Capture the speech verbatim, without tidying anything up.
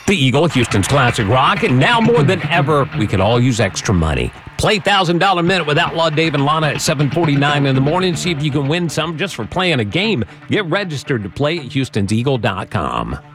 The Eagle, Houston's classic rock, and now more than ever, we could all use extra money. Play one thousand dollars Minute with Outlaw Dave and Lana at seven forty-nine in the morning. See if you can win some just for playing a game. Get registered to play at houstons eagle dot com.